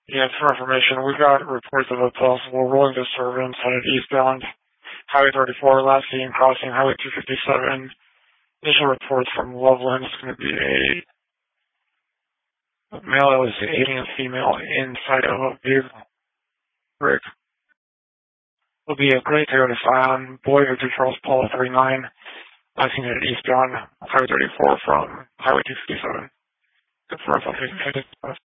Yeah, for information, we got reports of a possible rolling disturbance headed eastbound Highway 34, last seen crossing Highway 257. Initial reports from Loveland is going to be a male that was aiding a female inside of a vehicle. Rick will be a gray Toyota Scion, boy Victor Charles Paul 39. Last seen at eastbound Highway 34 from Highway 257. Good for us, I'll take it.